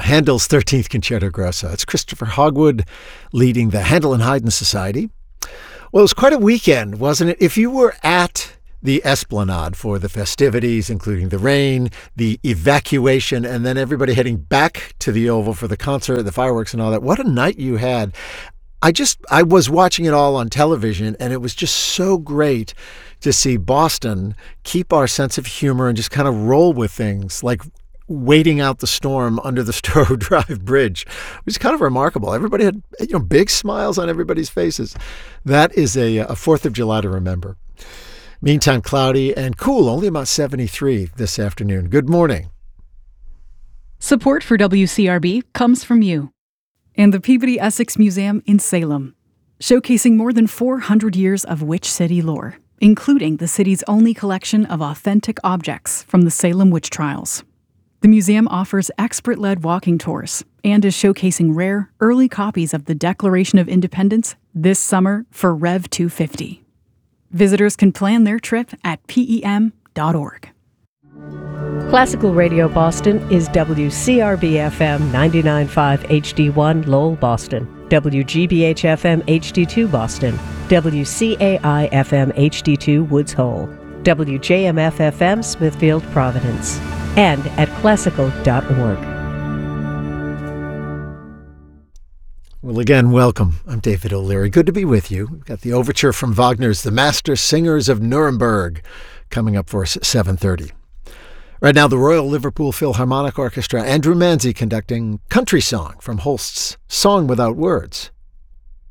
Handel's 13th Concerto Grosso. It's Christopher Hogwood leading the Handel and Haydn Society. Well, it was quite a weekend, wasn't it? If you were at the Esplanade for the festivities, including the rain, the evacuation, and then everybody heading back to the Oval for the concert, the fireworks and all that. What a night you had. I was watching it all on television, and it was just so great to see Boston keep our sense of humor and just kind of roll with things, like waiting out the storm under the Storrow Drive Bridge. It was kind of remarkable. Everybody had big smiles on everybody's faces. That is a 4th of July to remember. Meantime, cloudy and cool, only about 73 this afternoon. Good morning. Support for WCRB comes from you and the Peabody Essex Museum in Salem, showcasing more than 400 years of Witch City lore, including the city's only collection of authentic objects from the Salem witch trials. The museum offers expert-led walking tours and is showcasing rare, early copies of the Declaration of Independence this summer for Rev 250. Visitors can plan their trip at PEM.org. Classical Radio Boston is WCRB-FM 99.5 HD1 Lowell, Boston, WGBH-FM HD2 Boston, WCAI-FM HD2 Woods Hole, WJMF-FM Smithfield, Providence, and at classical.org. Well, again, welcome. I'm David O'Leary. Good to be with you. We've got the overture from Wagner's The Master Singers of Nuremberg coming up for us at 7:30. Right now, the Royal Liverpool Philharmonic Orchestra, Andrew Manzi conducting Country Song from Holst's Song Without Words.